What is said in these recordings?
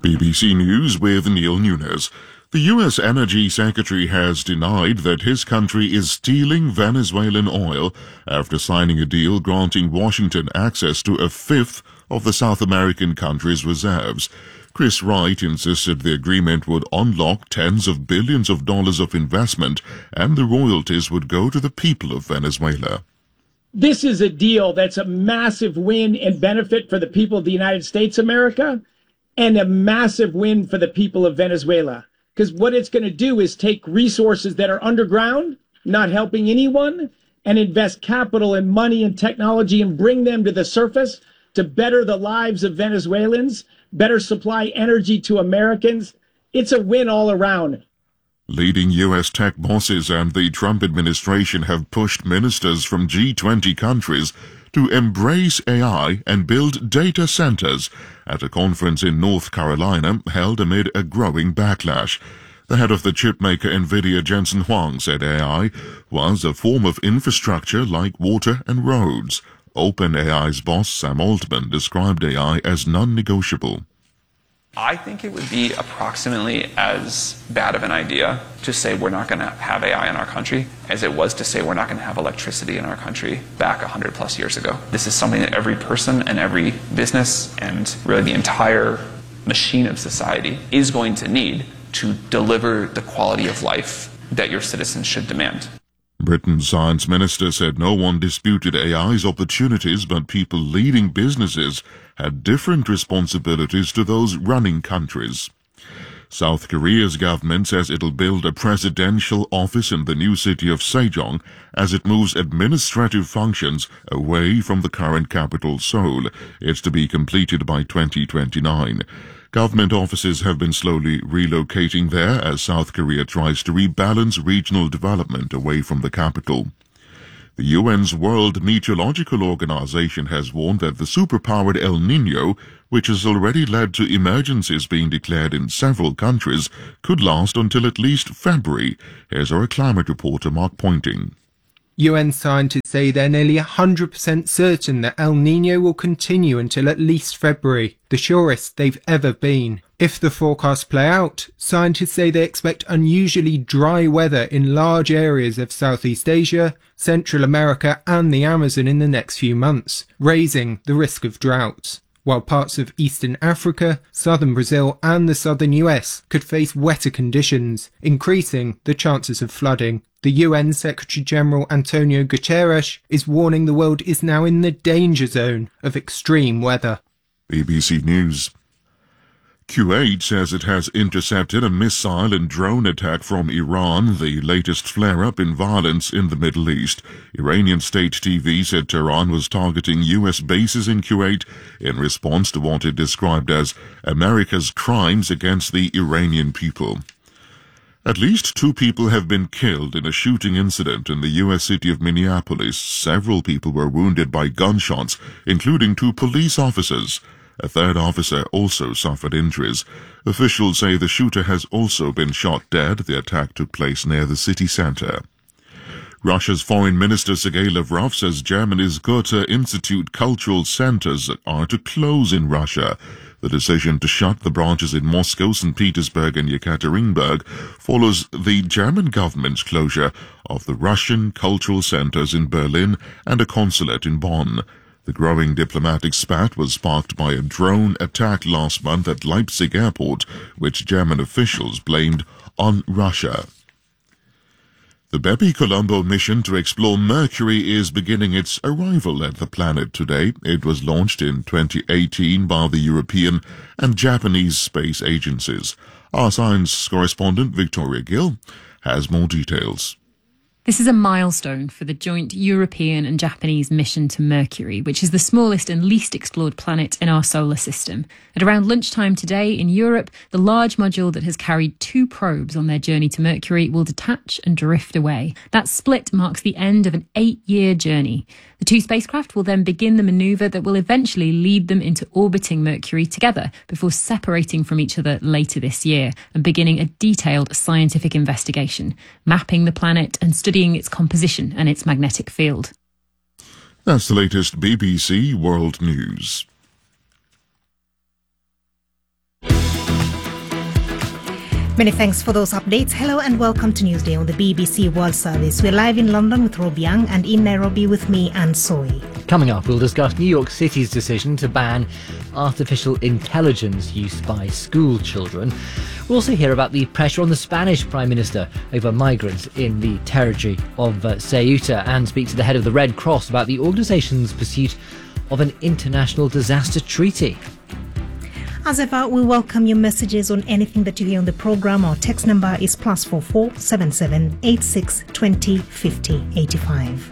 BBC News with Neil Nunes. The U.S. Energy Secretary has denied that his country is stealing Venezuelan oil after signing a deal granting Washington access to a fifth of the South American country's reserves. Chris Wright insisted the agreement would unlock tens of billions of dollars of investment and the royalties would go to the people of Venezuela. This is a deal that's a massive win and benefit for the people of the United States of America and a massive win for the people of Venezuela. Because what it's going to do is take resources that are underground, not helping anyone, and invest capital and money and technology and bring them to the surface to better the lives of Venezuelans, better supply energy to Americans. It's a win all around. Leading U.S. tech bosses and the Trump administration have pushed ministers from G20 countries to embrace AI and build data centers at a conference in North Carolina held amid a growing backlash. The head of the chipmaker NVIDIA, Jensen Huang, said AI was a form of infrastructure like water and roads. OpenAI's boss, Sam Altman, described AI as non-negotiable. I think it would be approximately as bad of an idea to say we're not going to have AI in our country as it was to say we're not going to have electricity in our country back 100 plus years ago. This is something that every person and every business and really the entire machine of society is going to need to deliver the quality of life that your citizens should demand. Britain's science minister said no one disputed AI's opportunities, but people leading businesses had different responsibilities to those running countries. South Korea's government says it'll build a presidential office in the new city of Sejong as it moves administrative functions away from the current capital, Seoul. It's to be completed by 2029. Government offices have been slowly relocating there as South Korea tries to rebalance regional development away from the capital. The UN's World Meteorological Organization has warned that the superpowered El Niño, which has already led to emergencies being declared in several countries, could last until at least February. Here's our climate reporter, Mark Pointing. UN scientists say they're nearly 100% certain that El Niño will continue until at least February, the surest they've ever been. If the forecasts play out, scientists say they expect unusually dry weather in large areas of Southeast Asia, Central America and the Amazon in the next few months, raising the risk of droughts. While parts of Eastern Africa, southern Brazil and the southern US could face wetter conditions, increasing the chances of flooding. The UN Secretary-General Antonio Guterres is warning the world is now in the danger zone of extreme weather. BBC News. Kuwait says it has intercepted a missile and drone attack from Iran, the latest flare-up in violence in the Middle East. Iranian state TV said Tehran was targeting U.S. bases in Kuwait in response to what it described as America's crimes against the Iranian people. At least 2 people have been killed in a shooting incident in the U.S. city of Minneapolis. Several people were wounded by gunshots, including 2 police officers. A third officer also suffered injuries. Officials say the shooter has also been shot dead. The attack took place near the city center. Russia's Foreign Minister Sergei Lavrov says Germany's Goethe Institute cultural centers are to close in Russia. The decision to shut the branches in Moscow, St. Petersburg and Yekaterinburg follows the German government's closure of the Russian cultural centers in Berlin and a consulate in Bonn. The growing diplomatic spat was sparked by a drone attack last month at Leipzig airport, which German officials blamed on Russia. The Bepi Colombo mission to explore Mercury is beginning its arrival at the planet today. It was launched in 2018 by the European and Japanese space agencies. Our science correspondent, Victoria Gill, has more details. This is a milestone for the joint European and Japanese mission to Mercury, which is the smallest and least explored planet in our solar system. At around lunchtime today in Europe, the large module that has carried 2 probes on their journey to Mercury will detach and drift away. That split marks the end of an 8-year journey. The 2 spacecraft will then begin the manoeuvre that will eventually lead them into orbiting Mercury together before separating from each other later this year and beginning a detailed scientific investigation, mapping the planet and studying its composition and its magnetic field. That's the latest BBC World News. Many thanks for those updates. Hello and welcome to Newsday on the BBC World Service. We're live in London with Rob Young and in Nairobi with me, Anne Soy. Coming up, we'll discuss New York City's decision to ban artificial intelligence use by school children. We'll also hear about the pressure on the Spanish Prime Minister over migrants in the territory of Ceuta and speak to the head of the Red Cross about the organisation's pursuit of an international disaster treaty. As ever, we welcome your messages on anything that you hear on the programme. Our text number is +44 77 86 20 50 85.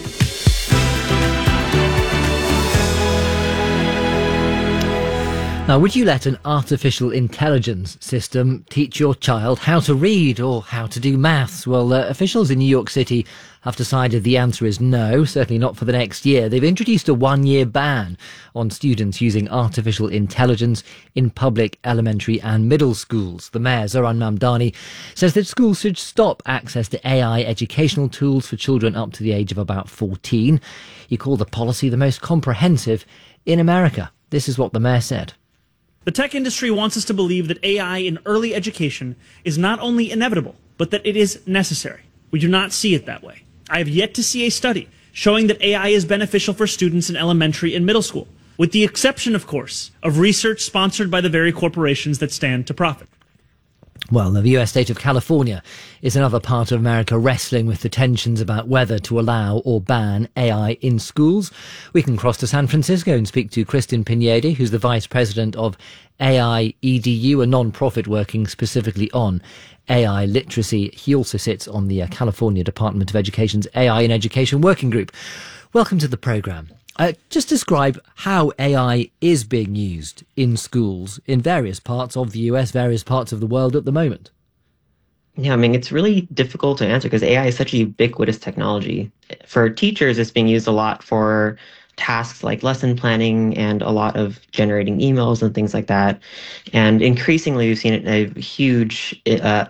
Now, would you let an artificial intelligence system teach your child how to read or how to do maths? Well, officials in New York City have decided the answer is no, certainly not for the next year. They've introduced a 1-year ban on students using artificial intelligence in public elementary and middle schools. The mayor, Zohran Mamdani, says that schools should stop access to AI educational tools for children up to the age of about 14. He called the policy the most comprehensive in America. This is what the mayor said. The tech industry wants us to believe that AI in early education is not only inevitable, but that it is necessary. We do not see it that way. I have yet to see a study showing that AI is beneficial for students in elementary and middle school, with the exception, of course, of research sponsored by the very corporations that stand to profit. Well, the US state of California is another part of America wrestling with the tensions about whether to allow or ban AI in schools. We can cross to San Francisco and speak to Kristen Pineda, who's the vice president of AI EDU, a non-profit working specifically on AI literacy. He also sits on the California Department of Education's AI in Education Working Group. Welcome to the programme. Just describe how AI is being used in schools in various parts of the US, various parts of the world at the moment. Yeah, I mean, it's really difficult to answer because AI is such a ubiquitous technology. For teachers, it's being used a lot for tasks like lesson planning and a lot of generating emails and things like that. And increasingly, we've seen a huge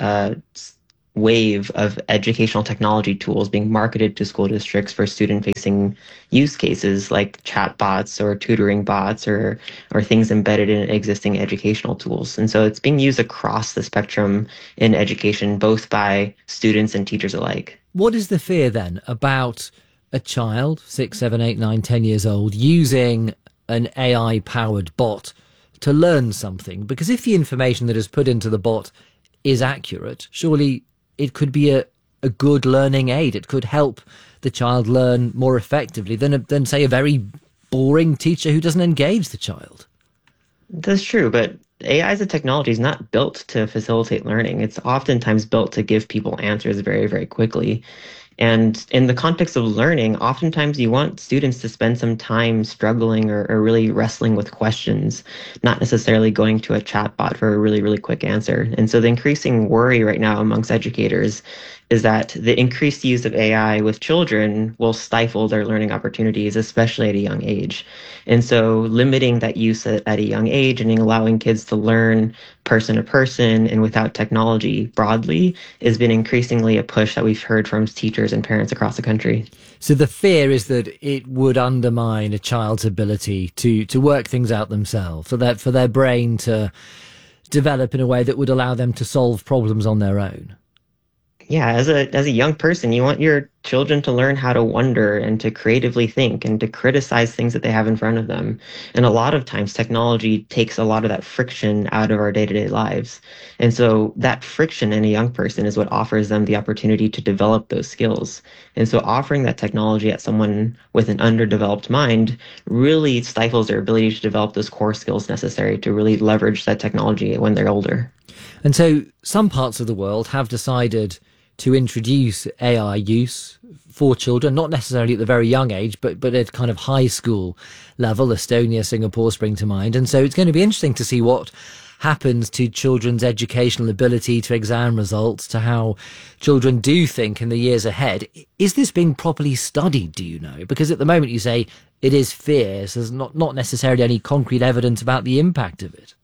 wave of educational technology tools being marketed to school districts for student-facing use cases like chatbots or tutoring bots or things embedded in existing educational tools. And so it's being used across the spectrum in education, both by students and teachers alike. What is the fear then about a child, 6, 7, 8, 9, 10 years old, using an AI-powered bot to learn something? Because if the information that is put into the bot is accurate, surely it could be a good learning aid. It could help the child learn more effectively than say, a very boring teacher who doesn't engage the child. That's true, but AI as a technology is not built to facilitate learning. It's oftentimes built to give people answers very, very quickly. And in the context of learning, oftentimes you want students to spend some time struggling or really wrestling with questions, not necessarily going to a chatbot for a really, really quick answer. And so the increasing worry right now amongst educators is that the increased use of AI with children will stifle their learning opportunities, especially at a young age. And so limiting that use at a young age and allowing kids to learn person to person and without technology broadly has been increasingly a push that we've heard from teachers and parents across the country. So the fear is that it would undermine a child's ability to work things out themselves, for their brain to develop in a way that would allow them to solve problems on their own. Yeah, as a young person, you want your children to learn how to wonder and to creatively think and to criticize things that they have in front of them. And a lot of times technology takes a lot of that friction out of our day-to-day lives. And so that friction in a young person is what offers them the opportunity to develop those skills. And so offering that technology at someone with an underdeveloped mind really stifles their ability to develop those core skills necessary to really leverage that technology when they're older. And so some parts of the world have decided to introduce AI use for children, not necessarily at the very young age, but at kind of high school level. Estonia, Singapore spring to mind. And so it's going to be interesting to see what happens to children's educational ability, to exam results, to how children do think in the years ahead. Is this being properly studied, do you know? Because at the moment you say it is fear, so there's not necessarily any concrete evidence about the impact of it.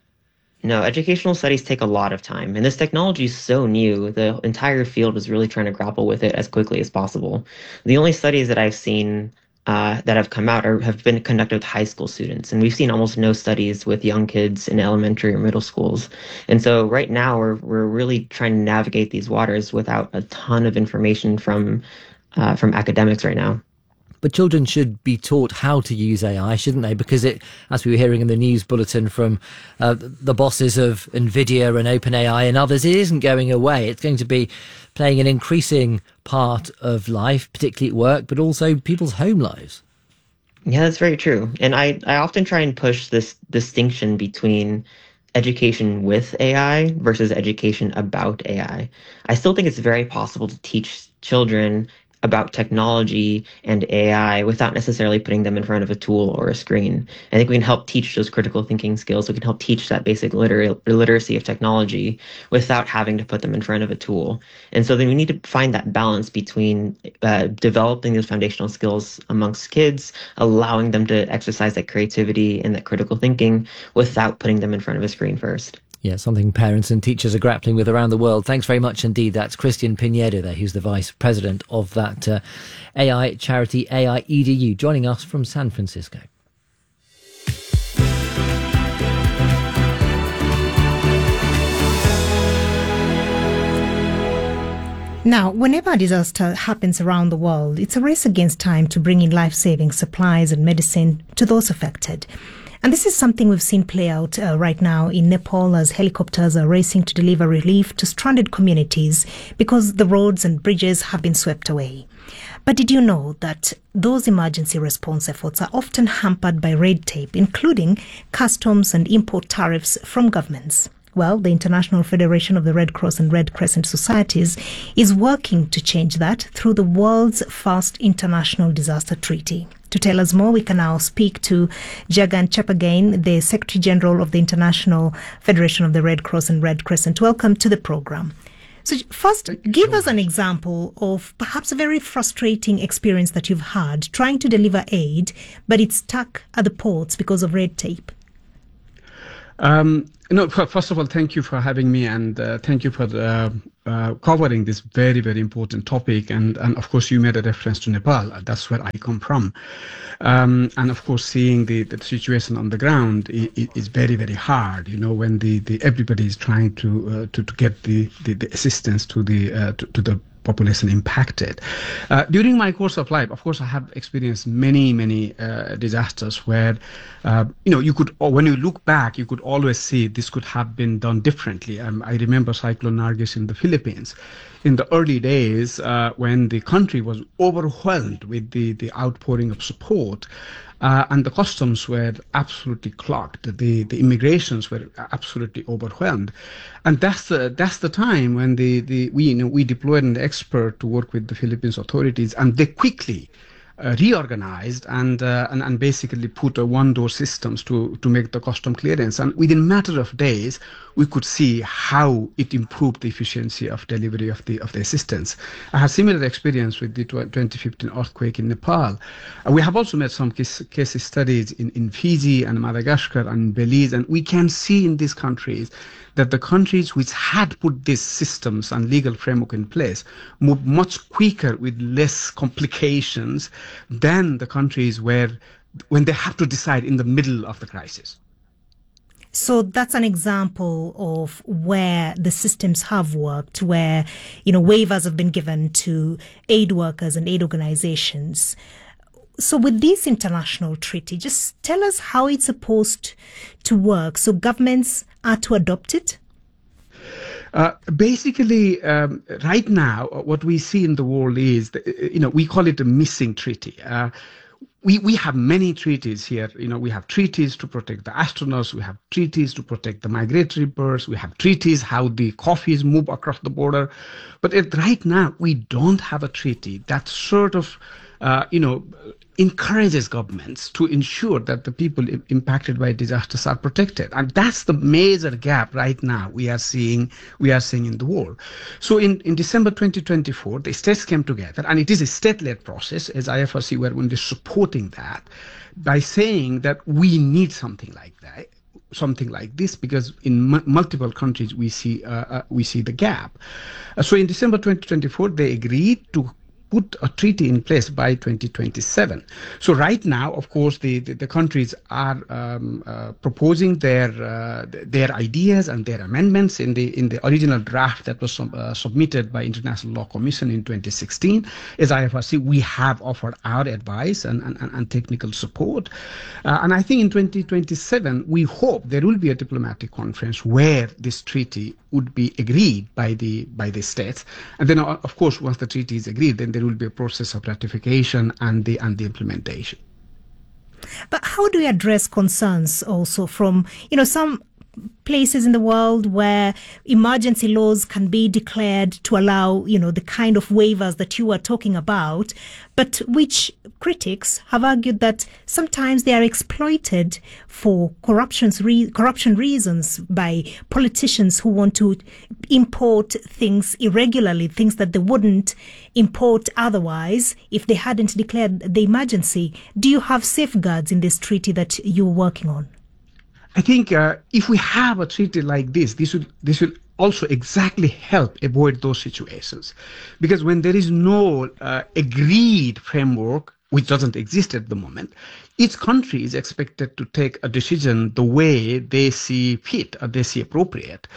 No, educational studies take a lot of time, and this technology is so new, the entire field is really trying to grapple with it as quickly as possible. The only studies that I've seen that have come out have been conducted with high school students, and we've seen almost no studies with young kids in elementary or middle schools. And so right now we're really trying to navigate these waters without a ton of information from academics right now. But children should be taught how to use AI, shouldn't they? Because it, as we were hearing in the news bulletin from the bosses of NVIDIA and OpenAI and others, it isn't going away. It's going to be playing an increasing part of life, particularly at work, but also people's home lives. Yeah, that's very true. And I often try and push this distinction between education with AI versus education about AI. I still think it's very possible to teach children about technology and AI without necessarily putting them in front of a tool or a screen. I think we can help teach those critical thinking skills. We can help teach that basic literacy of technology without having to put them in front of a tool. And so then we need to find that balance between developing those foundational skills amongst kids, allowing them to exercise that creativity and that critical thinking without putting them in front of a screen first. Yeah, something parents and teachers are grappling with around the world. Thanks very much indeed. That's Christian Pinedo there, who's the vice president of that AI charity, AI EDU, joining us from San Francisco. Now, whenever a disaster happens around the world, it's a race against time to bring in life-saving supplies and medicine to those affected. And this is something we've seen play out right now in Nepal as helicopters are racing to deliver relief to stranded communities because the roads and bridges have been swept away. But did you know that those emergency response efforts are often hampered by red tape, including customs and import tariffs from governments? Well, the International Federation of the Red Cross and Red Crescent Societies is working to change that through the world's first international disaster treaty. To tell us more, we can now speak to Jagan Chapagain, the Secretary General of the International Federation of the Red Cross and Red Crescent. Welcome to the program. So first, give us an example of perhaps a very frustrating experience that you've had trying to deliver aid, but it's stuck at the ports because of red tape. First of all, thank you for having me, and thank you for covering this very, very important topic. And of course, you made a reference to Nepal. That's where I come from. And of course, seeing the situation on the ground is very, very hard. You know, when everybody is trying to get the assistance to the population impacted. During my course of life, of course, I have experienced many disasters where, you could, when you look back, you could always see this could have been done differently. I remember Cyclone Nargis in the Philippines. In the early days, when the country was overwhelmed with the outpouring of support, and the customs were absolutely clogged. The immigrations were absolutely overwhelmed, and that's the time when we deployed an expert to work with the Philippines authorities, and they quickly reorganized and basically put one-door systems to make the custom clearance. And within a matter of days, we could see how it improved the efficiency of delivery of the assistance. I had similar experience with the 2015 earthquake in Nepal. We have also made some case studies in Fiji and Madagascar and Belize, and we can see in these countries that the countries which had put these systems and legal framework in place moved much quicker with less complications than the countries when they have to decide in the middle of the crisis. So that's an example of where the systems have worked, where, waivers have been given to aid workers and aid organizations. So with this international treaty, just tell us how it's supposed to work. So governments are to adopt it? Basically, right now, what we see in the world is, we call it a missing treaty. We have many treaties here. We have treaties to protect the astronauts. We have treaties to protect the migratory birds. We have treaties how the coffees move across the border. But right now, we don't have a treaty that sort of, encourages governments to ensure that the people impacted by disasters are protected. And that's the major gap right now we are seeing in the world. So in December 2024, the states came together, and it is a state-led process, as IFRC were only supporting that, by saying that we need something like this, because in multiple countries we see the gap. So in December 2024, they agreed to put a treaty in place by 2027. So right now, of course, the countries are proposing their ideas and their amendments in the original draft that was submitted by International Law Commission in 2016. As IFRC, we have offered our advice and technical support. And I think in 2027, we hope there will be a diplomatic conference where this treaty would be agreed by the states. And then, of course, once the treaty is agreed, then there will be a process of ratification and the implementation. But how do we address concerns also from, some places in the world where emergency laws can be declared to allow, the kind of waivers that you are talking about, but which critics have argued that sometimes they are exploited for corruption reasons by politicians who want to import things irregularly, things that they wouldn't import otherwise if they hadn't declared the emergency. Do you have safeguards in this treaty that you're working on? I think if we have a treaty like this will also exactly help avoid those situations. Because when there is no agreed framework, which doesn't exist at the moment, each country is expected to take a decision the way they see fit or they see appropriate.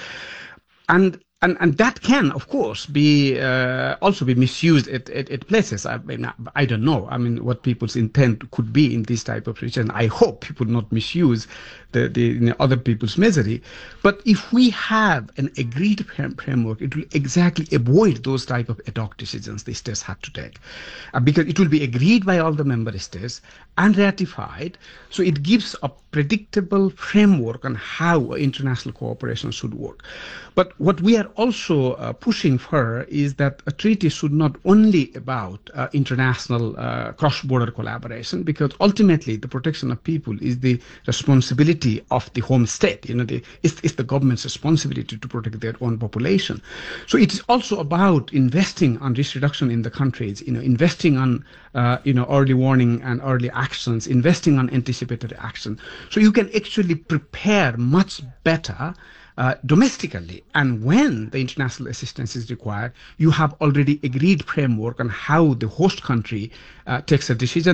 And that can, of course, be also be misused at places. I don't know. I mean, what people's intent could be in this type of situation. I hope people not misuse the other people's misery. But if we have an agreed framework, it will exactly avoid those type of ad hoc decisions the states have to take, because it will be agreed by all the member states and ratified. So it gives a predictable framework on how international cooperation should work. But what we are also pushing for is that a treaty should not only about international cross-border collaboration, because ultimately the protection of people is the responsibility of the home state. It's the government's responsibility to protect their own population. So it is also about investing on risk reduction in the countries, investing on early warning and early actions, investing on anticipatory action. So you can actually prepare much better domestically, and when the international assistance is required, you have already agreed framework on how the host country takes a decision.